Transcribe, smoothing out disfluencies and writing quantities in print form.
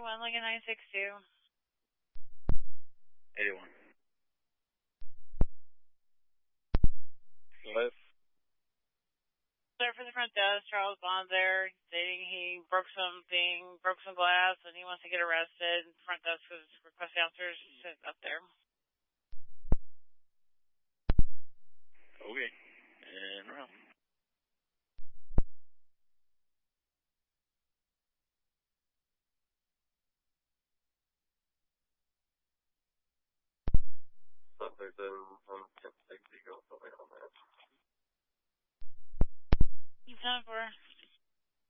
81, Lincoln 962. 81. Live. Sir, for the front desk, Charles Bond there, stating he broke some glass, and he wants to get arrested. Front desk is requesting officers sit up there. Okay. And round. Suspect on 1060, go something on that. You've done for